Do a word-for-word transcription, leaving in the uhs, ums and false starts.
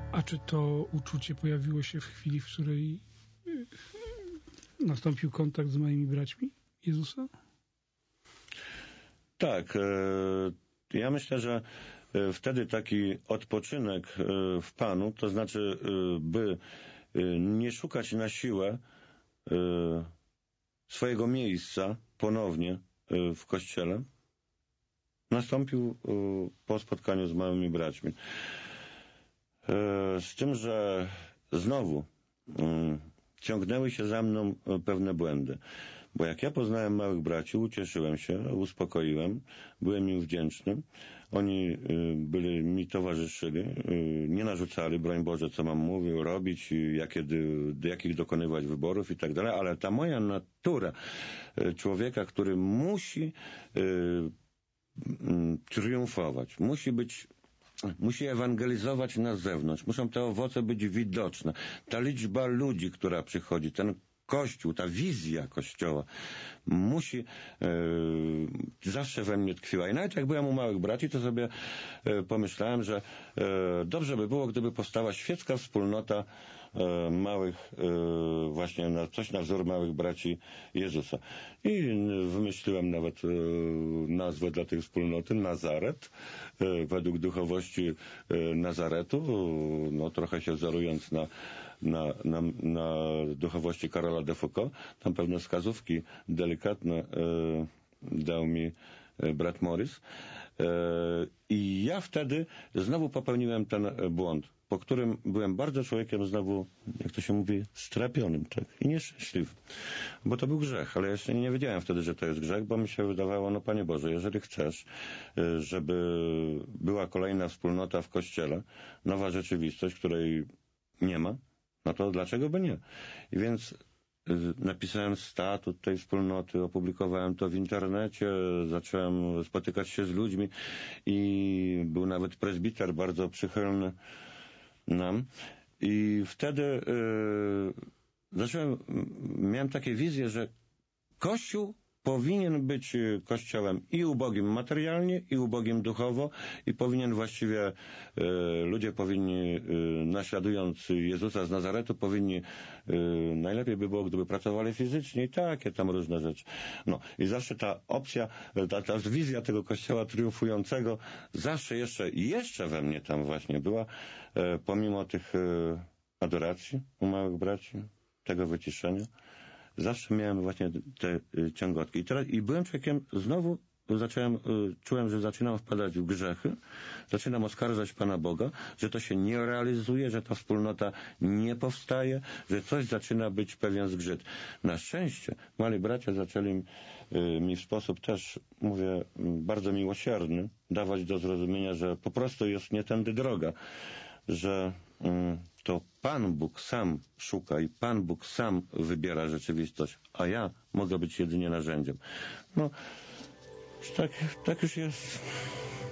A czy to uczucie pojawiło się w chwili, w której nastąpił kontakt z małymi braćmi Jezusa? Tak. Ja myślę, że wtedy taki odpoczynek w Panu, to znaczy, by nie szukać na siłę swojego miejsca ponownie w Kościele, nastąpił po spotkaniu z małymi braćmi. Z tym, że znowu ciągnęły się za mną pewne błędy. Bo jak ja poznałem małych braci, ucieszyłem się, uspokoiłem, byłem im wdzięczny. Oni byli mi towarzyszyli, nie narzucali, broń Boże, co mam mówić, robić, jakie, do jakich dokonywać wyborów i tak dalej, ale ta moja natura człowieka, który musi triumfować, musi być musi ewangelizować na zewnątrz, muszą te owoce być widoczne. Ta liczba ludzi, która przychodzi, ten Kościół, ta wizja Kościoła musi e, zawsze we mnie tkwiła. I nawet jak byłem u małych braci, to sobie e, pomyślałem, że e, dobrze by było, gdyby powstała świecka wspólnota e, małych, e, właśnie na, coś na wzór małych braci Jezusa. I wymyśliłem nawet e, nazwę dla tej wspólnoty, Nazaret, e, według duchowości e, Nazaretu, no trochę się wzorując na, na, na, na duchowości Karola de Foucault. Tam pewne wskazówki delikatne e, dał mi e, brat Morris. E, I ja wtedy znowu popełniłem ten błąd, po którym byłem bardzo człowiekiem znowu, jak to się mówi, strapionym, tak, i nieszczęśliwym. Bo to był grzech, ale jeszcze nie wiedziałem wtedy, że to jest grzech, bo mi się wydawało, no Panie Boże, jeżeli chcesz, żeby była kolejna wspólnota w Kościele, nowa rzeczywistość, której nie ma, no to dlaczego by nie? I więc napisałem statut tej wspólnoty, opublikowałem to w internecie, zacząłem spotykać się z ludźmi i był nawet prezbiter bardzo przychylny nam. I wtedy yy, zacząłem, miałem takie wizje, że Kościół powinien być kościołem i ubogim materialnie, i ubogim duchowo, i powinien właściwie, e, ludzie powinni, e, naśladując Jezusa z Nazaretu, powinni, e, najlepiej by było, gdyby pracowali fizycznie i takie tam różne rzeczy. No i zawsze ta opcja, ta, ta wizja tego kościoła triumfującego, zawsze jeszcze, jeszcze we mnie tam właśnie była, e, pomimo tych e, adoracji u małych braci, tego wyciszenia. Zawsze miałem właśnie te y, ciągotki. I, teraz, I byłem człowiekiem, znowu zacząłem, y, czułem, że zaczynam wpadać w grzechy, zaczynam oskarżać Pana Boga, że to się nie realizuje, że ta wspólnota nie powstaje, że coś zaczyna być pewien zgrzyt. Na szczęście mali bracia zaczęli y, mi w sposób też, mówię, y, bardzo miłosierny dawać do zrozumienia, że po prostu jest nie tędy droga, że y, to Pan Bóg sam szuka i Pan Bóg sam wybiera rzeczywistość, a ja mogę być jedynie narzędziem. No, tak, tak już jest.